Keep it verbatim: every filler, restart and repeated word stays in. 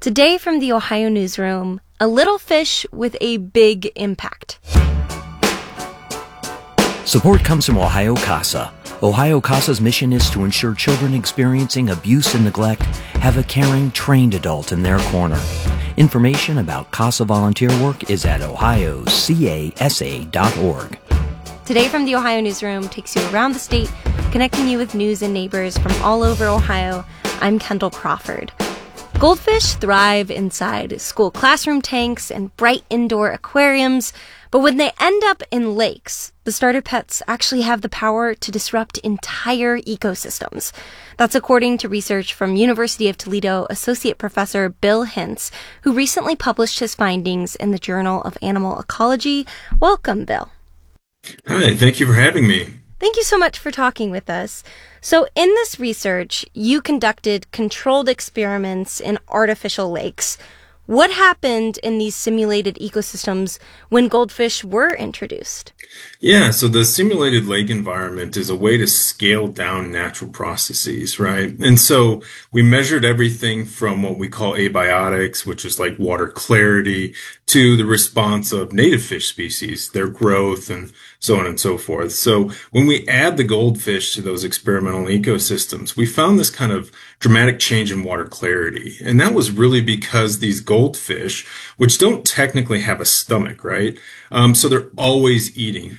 Today from the Ohio Newsroom, a little fish with a big impact. Support comes from Ohio CASA. Ohio CASA's mission is to ensure children experiencing abuse and neglect have a caring, trained adult in their corner. Information about CASA volunteer work is at ohio casa dot org. Today from the Ohio Newsroom takes you around the state, connecting you with news and neighbors from all over Ohio. I'm Kendall Crawford. Goldfish thrive inside school classroom tanks and bright indoor aquariums, but when they end up in lakes, the starter pets actually have the power to disrupt entire ecosystems. That's according to research from University of Toledo Associate Professor Bill Hintz, who recently published his findings in the Journal of Animal Ecology. Welcome, Bill. Hi, thank you for having me. Thank you so much for talking with us. So in this research, you conducted controlled experiments in artificial lakes. What happened in these simulated ecosystems when goldfish were introduced? Yeah, so the simulated lake environment is a way to scale down natural processes, right? And so we measured everything from what we call abiotics, which is like water clarity, to the response of native fish species, their growth, and so on and so forth. So when we add the goldfish to those experimental ecosystems, we found this kind of dramatic change in water clarity. And that was really because these goldfish, which don't technically have a stomach, right? Um, so they're always eating.